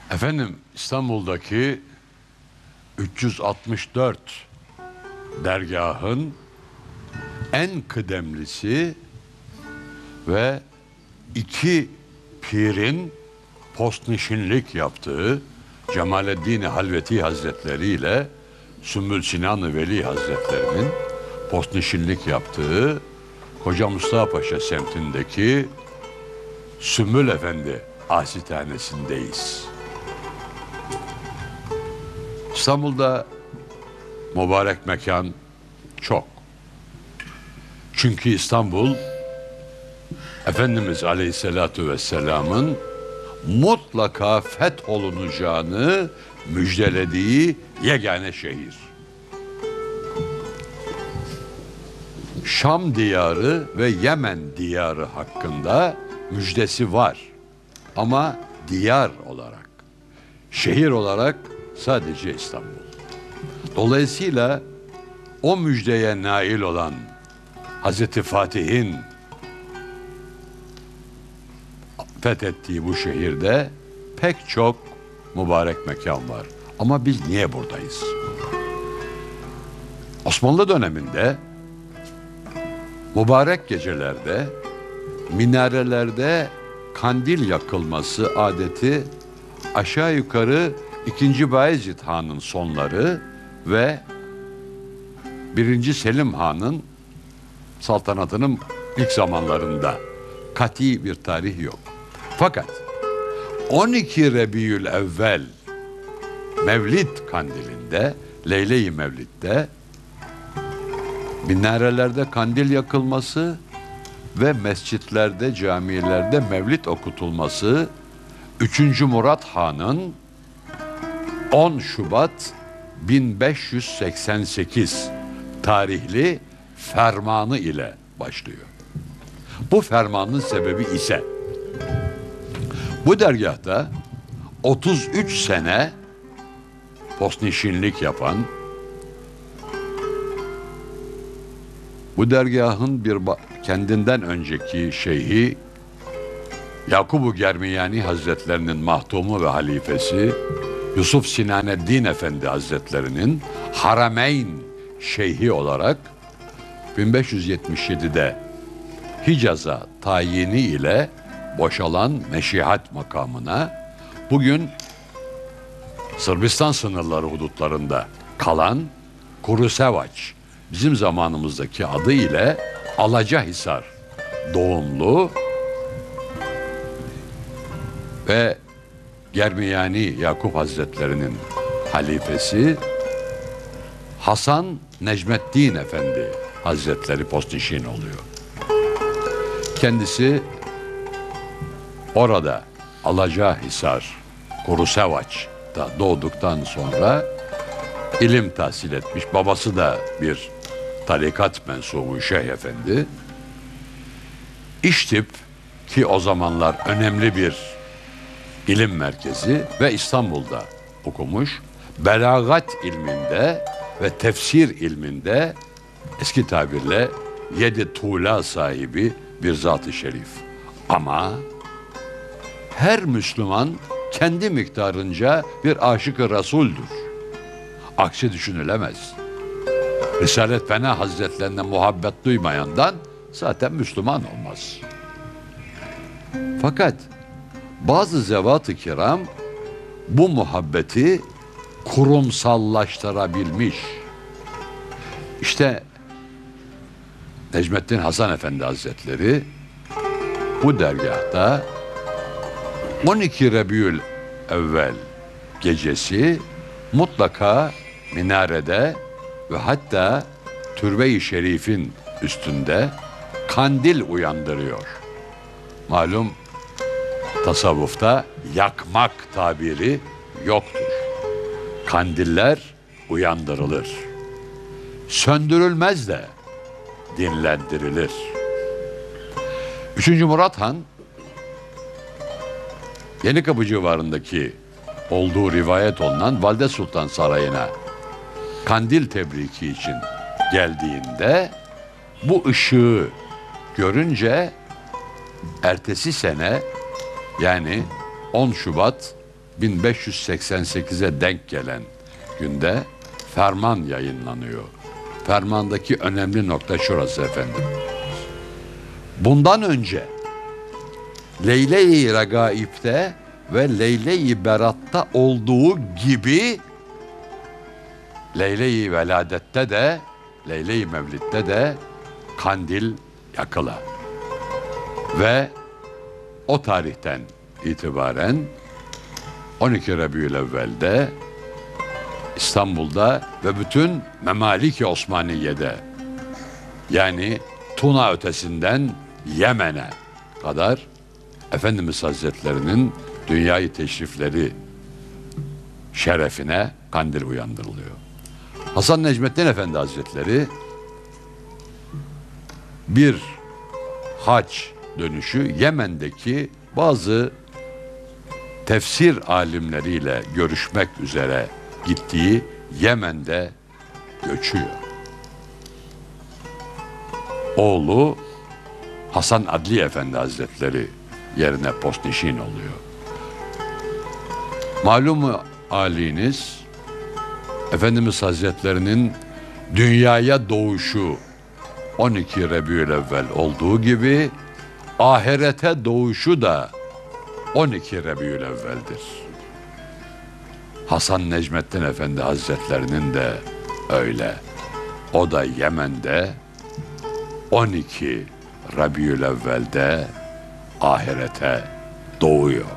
Efendim, İstanbul'daki 364 dergahın en kıdemlisi ve iki pirin postnişinlik yaptığı Cemaleddin Halveti Hazretleri ile Sümbül Sinan-ı Veli Hazretleri'nin postnişinlik yaptığı Koca Mustafa Paşa semtindeki Sümbül Efendi Asitanesindeyiz. İstanbul'da mübarek mekan çok. Çünkü İstanbul Efendimiz Aleyhisselatü Vesselam'ın mutlaka fetholunacağını müjdelediği yegane şehir. Şam diyarı ve Yemen diyarı hakkında müjdesi var. Ama diyar olarak, şehir olarak sadece İstanbul. Dolayısıyla o müjdeye nail olan Hazreti Fatih'in fethettiği bu şehirde pek çok mübarek mekan var. Ama biz niye buradayız? Osmanlı döneminde mübarek gecelerde minarelerde kandil yakılması adeti aşağı yukarı 2. Bayezid Han'ın sonları ve 1. Selim Han'ın saltanatının ilk zamanlarında. Kati bir tarih yok. Fakat 12 Rebiyül Evvel Mevlid kandilinde, Leyle-i Mevlid'de minarelerde kandil yakılması ve mescitlerde, camilerde mevlid okutulması 3. Murat Han'ın 10 Şubat 1588 tarihli fermanı ile başlıyor. Bu fermanın sebebi ise bu dergahta 33 sene postnişinlik yapan, bu dergahın kendinden önceki şeyhi Yakubu Germiyani Hazretlerinin mahtumu ve halifesi Yusuf Sinaneddin Efendi Hazretlerinin Harameyn şeyhi olarak 1577'de Hicaz'a tayini ile boşalan meşihat makamına bugün Sırbistan sınırları hudutlarında kalan Kurusevaç, bizim zamanımızdaki adı ile Alacahisar doğumlu ve Germiyani Yakup Hazretlerinin halifesi Hasan Necmettin Efendi Hazretleri postnişin oluyor. Kendisi orada Alacahisar, Kurusevaç'ta doğduktan sonra ilim tahsil etmiş. Babası da bir tarikat mensubu Şeyh Efendi. İştip ki o zamanlar önemli bir ilim merkezi ve İstanbul'da okumuş. Belagat ilminde ve tefsir ilminde eski tabirle 7 tuğla sahibi bir zat-ı şerif. Ama her Müslüman kendi miktarınca bir aşık-ı Resul'dür. Aksi düşünülemez. Risalet Fena Hazretlerine muhabbet duymayandan zaten Müslüman olmaz. Fakat bazı zevat-ı kiram bu muhabbeti kurumsallaştırabilmiş. İşte Necmettin Hasan Efendi Hazretleri bu dergahta 12 Rebiyül Evvel gecesi mutlaka minarede ve hatta Türbe-i Şerif'in üstünde kandil uyandırıyor. Malum tasavvufta yakmak tabiri yoktur. Kandiller uyandırılır. Söndürülmez de dinlendirilir. 3. Murat Han Yenikapı civarındaki olduğu rivayet olunan Valide Sultan Sarayı'na kandil tebriki için geldiğinde bu ışığı görünce ertesi sene, yani 10 Şubat 1588'e denk gelen günde ferman yayınlanıyor. Fermandaki önemli nokta şurası efendim. Bundan önce Leyle-i Regaib'de ve Leyle-i Berat'ta olduğu gibi Leyle-i Veladet'te de Leyle-i Mevlid'de de kandil yakıla. Ve o tarihten itibaren 12 Rabiülevvel'de İstanbul'da ve bütün Memalik-i Osmaniye'de, yani Tuna ötesinden Yemen'e kadar Efendimiz Hazretlerinin dünyayı teşrifleri şerefine kandil uyandırılıyor. Hasan Necmettin Efendi Hazretleri bir hac dönüşü Yemen'deki bazı tefsir alimleriyle görüşmek üzere gittiği Yemen'de göçüyor. Oğlu Hasan Adli Efendi Hazretleri yerine postnişin oluyor. Malumu haliniz, Efendimiz Hazretlerinin dünyaya doğuşu 12 Rabiülevvel olduğu gibi ahirete doğuşu da 12 Rabiülevvel'dir. Hasan Necmettin Efendi Hazretlerinin de öyle. O da Yemen'de 12 Rabiülevvel'de ahirete doğuyor.